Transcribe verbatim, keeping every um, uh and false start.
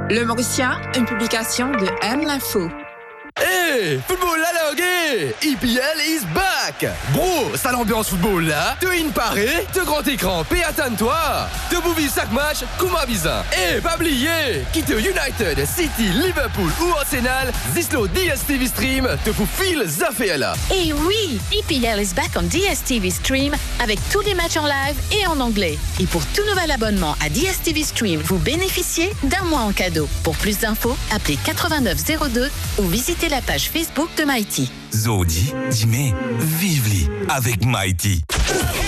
Le Mauricien, une publication de M l'Info. Hey, football la langue! E P L is back! Bro, ça l'ambiance football là, te in paré, te grand écran, paie attends-toi! Te bouvis chaque match, comme à bizarre. Et pas oublier, quitte United, City, Liverpool ou Arsenal, Zislo D S T V Stream te fout fil zafé là. Et oui, E P L is back on D S T V Stream avec tous les matchs en live et en anglais. Et pour tout nouvel abonnement à D S T V Stream, vous bénéficiez d'un mois en cadeau. Pour plus d'infos, appelez quatre-vingt-neuf zéro deux ou visitez la page Facebook de Mighty. Zodi, dis-moi, vive-li avec Mighty.